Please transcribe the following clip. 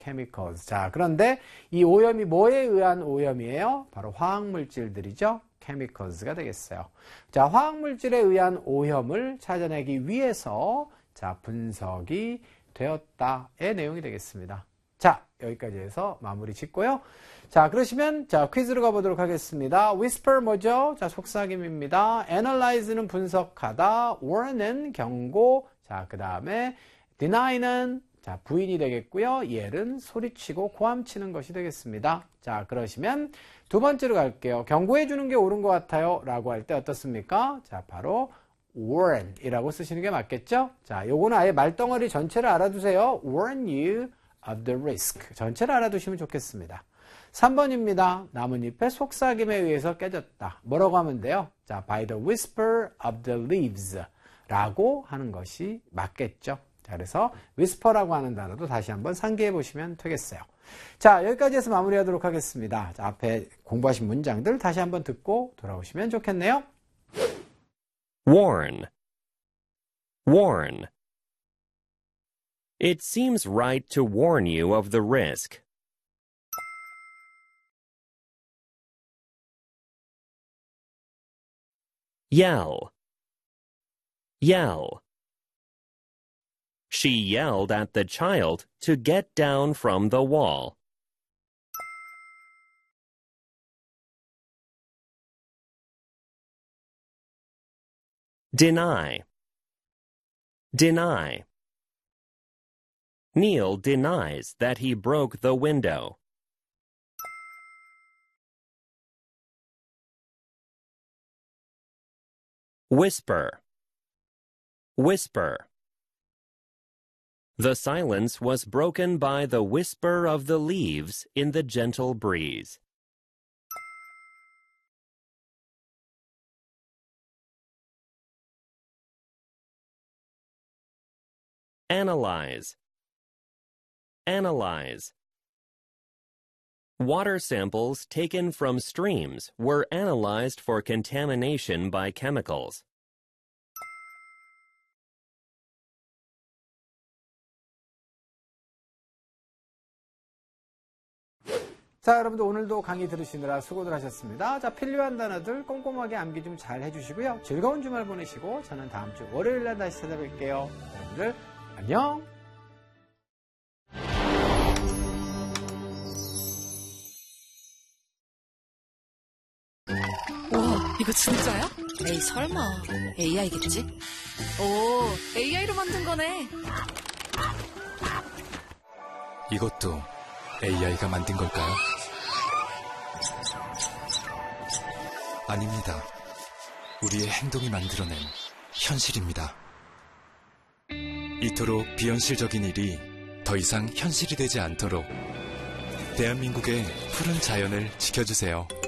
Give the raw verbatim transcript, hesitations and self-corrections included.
chemicals. 자, 그런데 이 오염이 뭐에 의한 오염이에요? 바로 화학물질들이죠. chemicals가 되겠어요. 자, 화학물질에 의한 오염을 찾아내기 위해서 자, 분석이 되었다의 내용이 되겠습니다. 자, 여기까지 해서 마무리 짓고요. 자, 그러시면 자, 퀴즈로 가보도록 하겠습니다. whisper 뭐죠? 자, 속삭임입니다. analyze는 분석하다, warn은 경고, 자, 그 다음에 deny는 자, 부인이 되겠고요. yell은 소리치고 고함치는 것이 되겠습니다. 자, 그러시면 두 번째로 갈게요. 경고해 주는 게 옳은 것 같아요. 라고 할 때 어떻습니까? 자, 바로 warn 이라고 쓰시는 게 맞겠죠? 자, 요거는 아예 말덩어리 전체를 알아두세요. warn you of the risk. 전체를 알아두시면 좋겠습니다. 삼 번입니다. 나뭇잎의 속삭임에 의해서 깨졌다. 뭐라고 하면 돼요? 자, by the whisper of the leaves 라고 하는 것이 맞겠죠. 자, 그래서 whisper라고 하는 단어도 다시 한번 상기해 보시면 되겠어요. 자, 여기까지 해서 마무리하도록 하겠습니다. 자, 앞에 공부하신 문장들 다시 한번 듣고 돌아오시면 좋겠네요. Warn. Warn. It seems right to warn you of the risk. Yell. Yell. She yelled at the child to get down from the wall. Deny. Deny. Neil denies that he broke the window. Whisper. Whisper. The silence was broken by the whisper of the leaves in the gentle breeze. Analyze. Analyze. Water samples taken from streams were analyzed for contamination by chemicals. 자, 여러분들 오늘도 강의 들으시느라 수고들 하셨습니다. 자, 필요한 단어들 꼼꼼하게 암기 좀 잘 해주시고요. 즐거운 주말 보내시고 저는 다음 주 월요일날 다시 찾아뵐게요. 여러분들 안녕. 와, 이거 진짜야? 에이, 설마. 에이아이겠지? 오, 에이아이로 만든 거네. 이것도 에이아이가 만든 걸까요? 아닙니다. 우리의 행동이 만들어낸 현실입니다. 이토록 비현실적인 일이 더 이상 현실이 되지 않도록 대한민국의 푸른 자연을 지켜주세요.